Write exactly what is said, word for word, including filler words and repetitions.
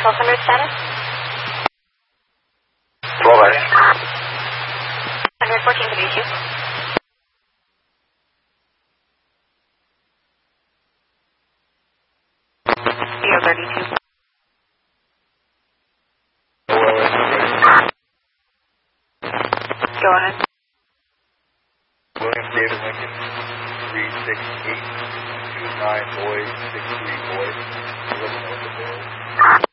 twelve hundred status? twelve hundred. one hundred fourteen to reach you. zero thirty-two. Go ahead. William David Lincoln, three six eight two nine boys, six three boys, eleven North of Bills.